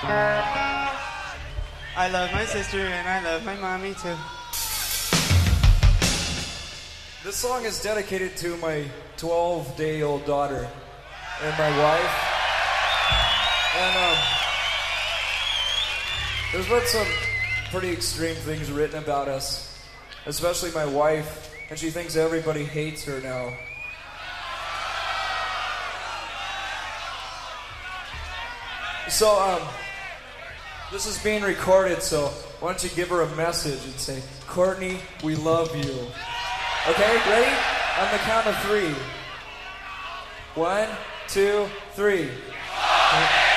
I love my sister and I love my mommy too. This song is dedicated to my 12-day-old daughter and my wife. And there's been some pretty extreme things written about us, especially my wife, and she thinks everybody hates her now. So, this is being recorded, so why don't you give her a message and say, Courtney, we love you. Okay, ready? On the count of 3. 1, 2, 3.